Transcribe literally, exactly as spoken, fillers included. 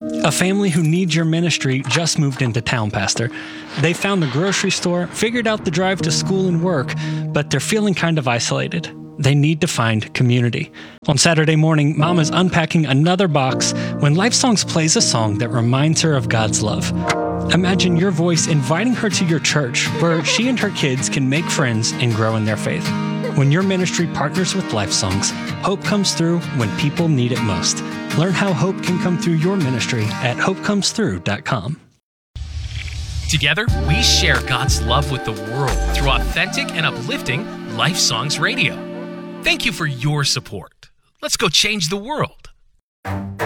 A family who needs your ministry just moved into town, Pastor. They found the grocery store, figured out the drive to school and work, but they're feeling kind of isolated. They need to find community. On Saturday morning, Mom is unpacking another box when Life Songs plays a song that reminds her of God's love. Imagine your voice inviting her to your church, where she and her kids can make friends and grow in their faith. When your ministry partners with Life Songs, hope comes through when people need it most. Learn how hope can come through your ministry at hope comes through dot com. Together, we share God's love with the world through authentic and uplifting Life Songs Radio. Thank you for your support. Let's go change the world.